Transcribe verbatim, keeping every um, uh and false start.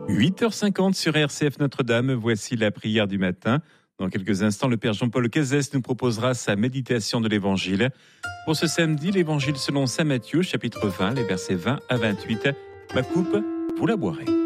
huit heures cinquante sur R C F Notre-Dame, voici la prière du matin. Dans quelques instants, le Père Jean-Paul Cazès nous proposera sa méditation de l'Évangile. Pour ce samedi, l'Évangile selon saint Matthieu, chapitre vingt, les versets vingt à vingt-huit. Ma coupe, vous la boirez.